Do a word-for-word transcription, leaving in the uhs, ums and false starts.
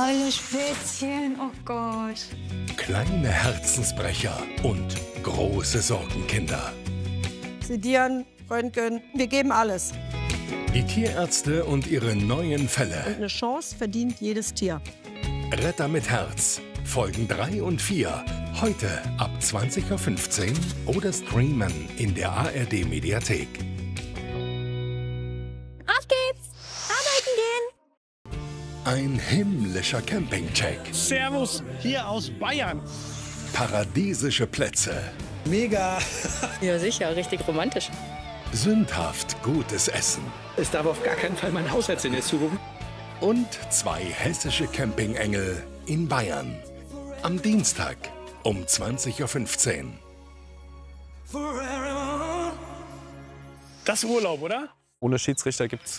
tolle Spätzchen, oh Gott. Kleine Herzensbrecher und große Sorgenkinder. Sedieren, Röntgen, wir geben alles. Die Tierärzte und ihre neuen Fälle. Und eine Chance verdient jedes Tier. Retter mit Herz. Folgen drei und vier. Heute ab zwanzig Uhr fünfzehn oder streamen in der A R D-Mediathek. Auf geht's! Arbeiten gehen! Ein himmlischer Campingcheck. Servus, hier aus Bayern. Paradiesische Plätze. Mega. Ja, sicher, richtig romantisch. Sündhaft gutes Essen. Es darf auf gar keinen Fall mein Hausarzt in der Zukunft. Und zwei hessische Campingengel in Bayern. Am Dienstag um zwanzig Uhr fünfzehn. Das ist Urlaub, oder? Ohne Schiedsrichter gibt es